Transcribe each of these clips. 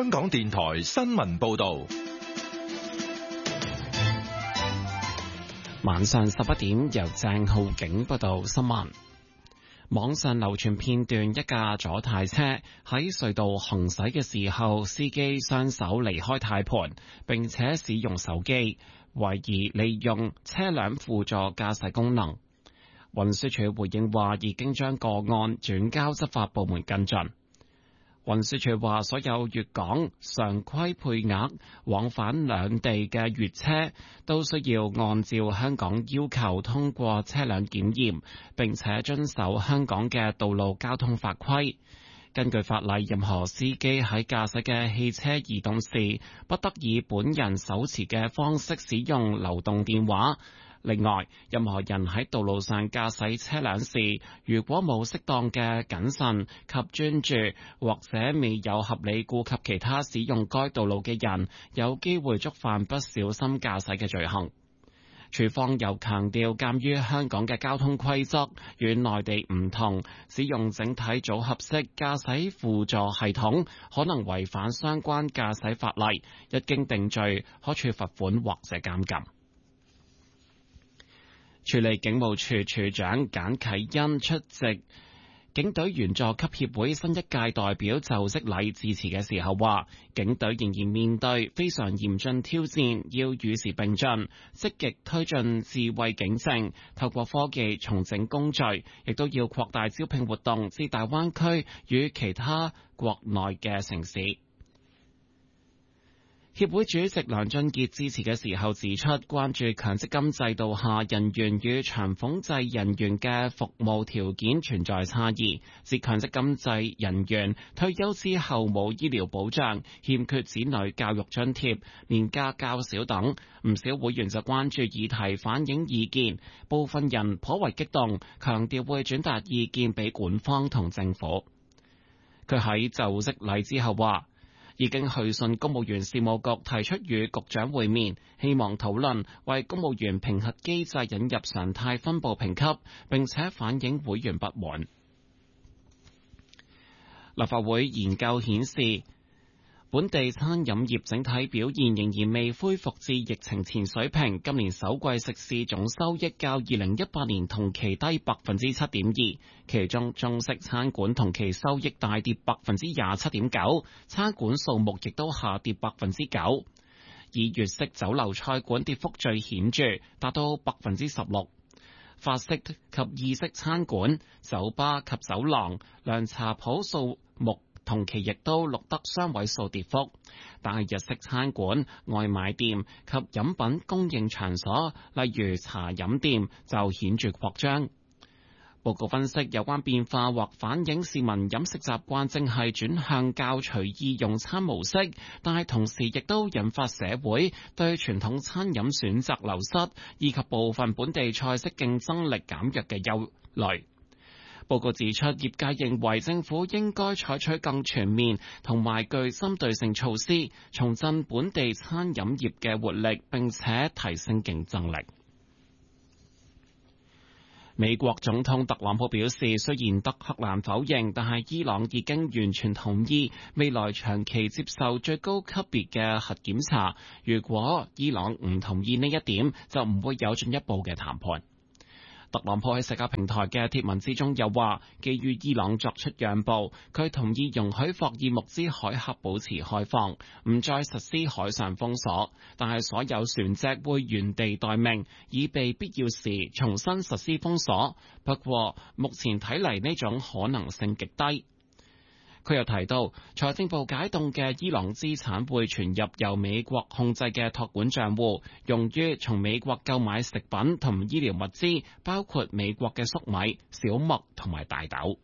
香港電台新聞報道。 晚上11點，由鄭浩景報道新聞。網上流傳片段，一架左軚車喺隧道行駛嘅時候，司機雙手離開軚盤，並且使用手機，懷疑利用車輛輔助駕駛功能。運輸署回應話，已經將個案轉交執法部門跟進。運輸署話，所有粵港常規配額往返兩地嘅粵車都需要按照香港要求通過車輛檢驗，並且遵守香港嘅道路交通法規。根據法例，任何司機喺駕駛嘅汽車移動時，不得以本人手持嘅方式使用流動電話。另外，任何人喺道路上駕駛車輛時，如果冇適當嘅謹慎及專注，或者未有合理顧及其他使用該道路嘅人，有機會觸犯不小心駕駛嘅罪行。署方又強調，鑑於香港嘅交通規則與內地唔同，使用整體組合式駕駛輔助系統可能違反相關駕駛法例，一經定罪，可處罰款或者監禁。處理警務處處長簡啟恩出席警隊員佐級協會新一屆代表就職禮致辭嘅時候話，警隊仍然面對非常嚴峻挑戰，要與時並進，積極推進智慧警政，透過科技重整工序，亦都要擴大招聘活動至大灣區與其他國內嘅城市。協會主席梁俊傑致辭嘅時候指出，關注強積金制度下人員與長俸制人員嘅服務條件存在差異，指強積金制人員退休之後冇醫療保障，欠缺子女教育津貼，年假較少等。唔少會員就關注議題反映意見，部分人頗為激動，強調會轉達意見俾管方同政府。佢喺就職禮之後話，已經去信公務員事務局，提出與局長會面，希望討論為公務員評核機制引入常態分佈評級，並且反映會員不滿。立法會研究顯示，本地餐飲業整體表現仍然未恢復至疫情前水平，今年首季食肆總收益較2018年同期低 7.2%， 其中中式餐館同期收益大跌 27.9%， 餐館數目亦都下跌 9%， 以粵式酒樓菜館跌幅最顯著，達到 16%。法式及意式餐館、酒吧及酒廊、涼茶鋪數目同期亦都錄得雙位數跌幅，但係日式餐館、外賣店及飲品供應場所，例如茶飲店就顯著擴張。報告分析，有關變化或反映市民飲食習慣正係轉向較隨意用餐模式，但係同時亦都引發社會對傳統餐飲選擇流失，以及部分本地菜式競爭力減弱嘅憂慮。報告指出，業界認為政府應該採取更全面同埋具針對性措施，重振本地餐飲業嘅活力，並且提升競爭力。美國總統特朗普表示，雖然德黑蘭否認，但係伊朗已經完全同意未來長期接受最高級別嘅核檢查。如果伊朗唔同意呢一點，就唔會有進一步嘅談判。特朗普喺社交平台嘅貼文之中又話，基於伊朗作出讓步，佢同意容許霍爾木茲海峽保持開放，唔再實施海上封鎖，但係所有船隻會原地待命，以備必要時重新實施封鎖。不過目前睇嚟呢種可能性極低。佢又提到，財政部解凍嘅伊朗資產會存入由美國控制嘅託管賬戶，用於從美國購買食品同醫療物資，包括美國嘅粟米、小麥同埋大豆。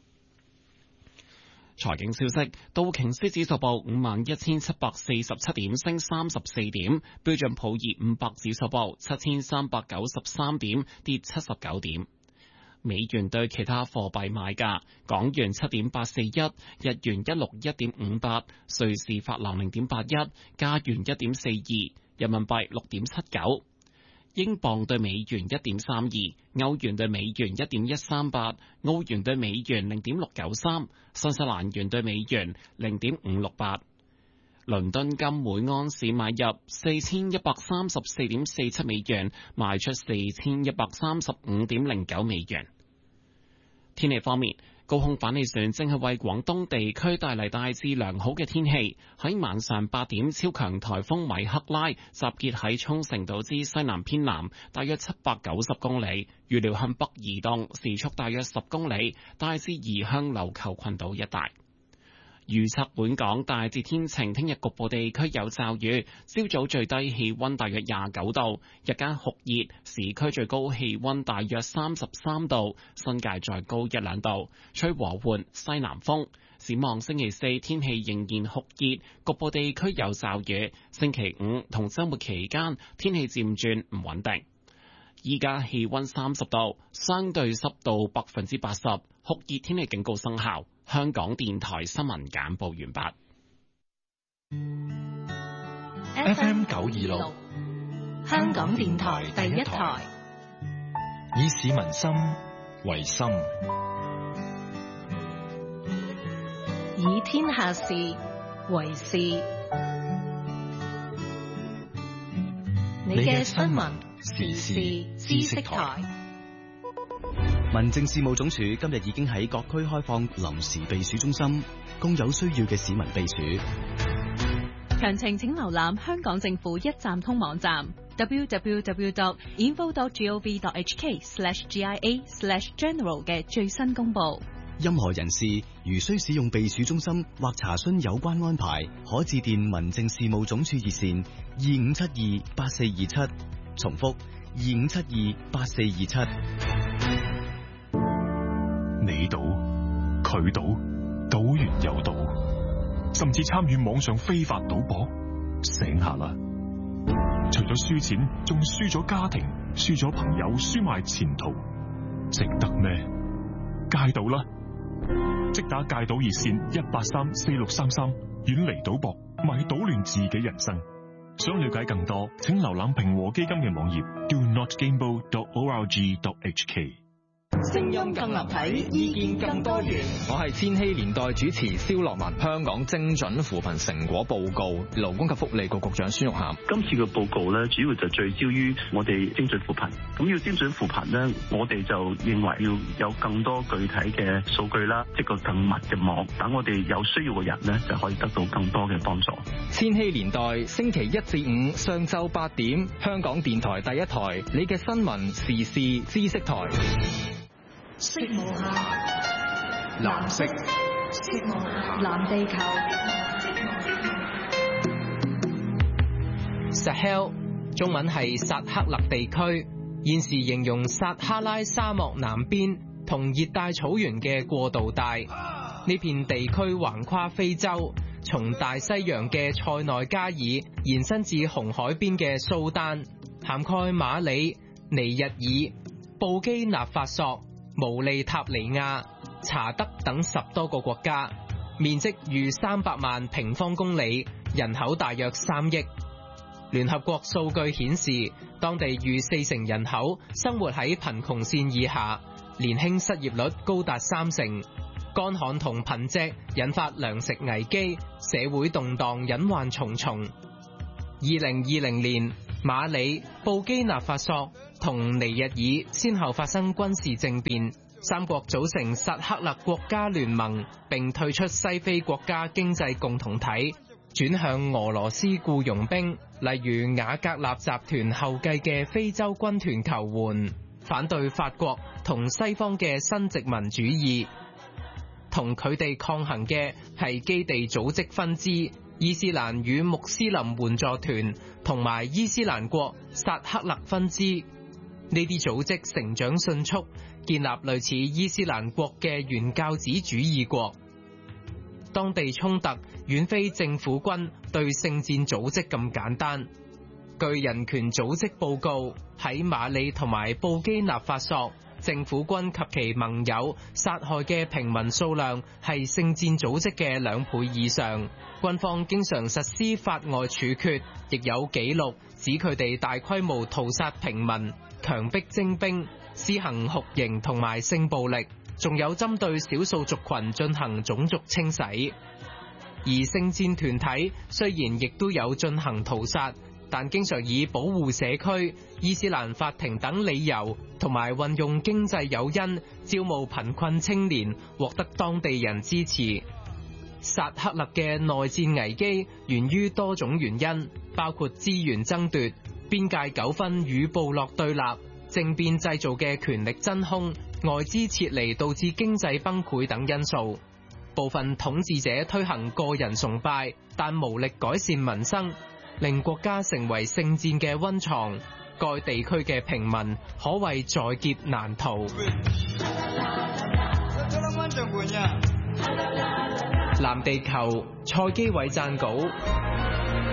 財經消息，道瓊斯指數報51,747點，升34點；標準普爾500指數報7,393點，跌79點。美元對其他貨幣買價：港元7.841，日元161.58，瑞士法郎0.81，加元1.42，人民幣6.79，英鎊對美元1.32，歐元對美元1.138，澳元對美元0.693，新西蘭元對美元0.568。 倫敦金每盎司買入4134.47美元，賣出4135.09美元。天氣方面，高空反氣旋正係為廣東地區帶嚟大致良好嘅天氣。喺晚上8點，超強颱風米克拉集結喺沖繩島之西南偏南，大約790公里，預料向北移動，時速大約10公里，大致移向琉球群島一帶。預測本港大致天晴，聽日局部地區有驟雨，朝早最低氣溫大約29度，日間酷熱，市區最高氣溫大約33度，新界再高1-2度，吹和緩西南風。展望星期4天氣仍然酷熱，局部地區有驟雨，星期5同週末期間天氣漸轉唔穩定。依家氣溫30度，相對濕度80%，酷熱天氣警告生效。香港電台新聞簡報完畢。 FM 926， 香港電台第一台， 以市民心為心， 以天下事為事。你嘅新聞時事知識台。 民政事務總署今日已經喺各區開放臨時避暑中心，供有需要嘅市民避暑。 詳情請瀏覽香港政府一站通網站 www.info.gov.hk/GIA/general 嘅最新公佈。 任何人士如需使用避暑中心或查詢有關安排，可致電民政事務總署熱線25728427，重複25728427。 你賭佢賭，賭完又賭，甚至參與網上非法賭博，醒下啦！除咗輸錢，仲輸咗家庭，輸咗朋友，輸埋前途，值得咩？戒賭啦！即打戒賭熱線1834633，遠離賭博，咪賭亂自己人生。想了解更多，請瀏覽平和基金嘅網頁 donotgamble.org.hk。 聲音更立體，意見更多元。我係千禧年代主持蕭樂文。香港精準扶貧成果報告，勞工及福利局局長孫玉菡。 今次嘅報告咧，主要就聚焦於我哋精準扶貧。咁要精準扶貧咧，我哋就認為要有更多具體嘅數據啦，即個更密嘅網，等我哋有需要嘅人咧，就可以得到更多嘅幫助。 千禧年代星期1至5上晝8點，香港電台第一台，你嘅新聞時事知識台。 色無限， 藍色， 色無限，藍地球。 Sahel 中文係薩赫勒地區，現時形容撒哈拉沙漠南邊同熱帶草原嘅過渡帶。呢片地區橫跨非洲，從大西洋嘅塞內加爾延伸至紅海邊嘅蘇丹，涵蓋馬里、尼日爾、布基納法索、毛利塔尼亞、查德等10多個國家，面積逾300萬平方公里，人口大約3億。聯合國數據顯示，當地逾40%人口生活喺貧窮線以下，年輕失業率高達30%。乾旱同貧瘠引發糧食危機，社會動盪隱患重重。2020年，馬里、布基納法索同尼日爾先後發生軍事政變，三國組成薩赫勒國家聯盟，並退出西非國家經濟共同體，轉向俄羅斯僱傭兵，例如瓦格納集團後繼嘅非洲軍團求援，反對法國同西方嘅新殖民主義。同佢哋抗衡嘅係基地組織分支、伊斯蘭與穆斯林援助團同埋伊斯蘭國薩赫勒分支。呢啲組織成長迅速，建立類似伊斯蘭國嘅原教旨主義國。當地衝突遠非政府軍對聖戰組織咁簡單。據人權組織報告，喺馬里同埋布基納法索，政府軍及其盟友殺害嘅平民數量係聖戰組織嘅2倍以上。軍方經常實施法外處決，亦有記錄指佢哋大規模屠殺平民、強迫徵兵、施行酷刑同埋性暴力，仲有針對少數族群進行種族清洗。 而聖戰團體雖然亦都有進行屠殺，但經常以保護社區、伊斯蘭法庭等理由，同埋運用經濟誘因招募貧困青年，獲得當地人支持。薩赫勒嘅內戰危機源於多種原因，包括資源爭奪、邊界糾紛與部落對立、政變製造嘅權力真空、外資撤離導致經濟崩潰等因素。部分統治者推行個人崇拜，但無力改善民生，令國家成為聖戰嘅溫床。該地區嘅平民可謂在劫難逃。藍地球蔡基偉撰稿。